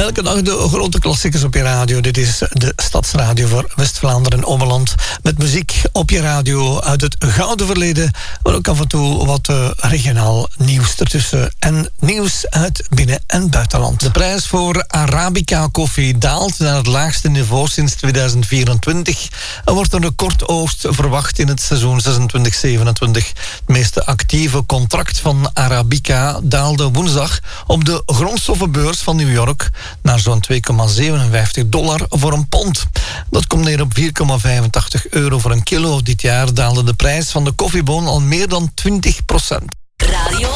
Elke dag de grote klassiekers op je radio. Dit is de Stadsradio voor West-Vlaanderen en Ommeland. Met muziek op je radio uit het gouden verleden. Maar ook af en toe wat regionaal nieuws ertussen. En nieuws uit binnen- en buitenland. De prijs voor Arabica koffie daalt naar het laagste niveau sinds 2024. Er wordt een recordoogst verwacht in het seizoen 26-27. Het meeste actieve contract van Arabica daalde woensdag op de grondstoffenbeurs van New York naar zo'n $2,57 voor een pond. Dat komt neer op €4,85 voor een kilo. Dit jaar daalde de prijs van de koffieboon al meer dan 20%. Radio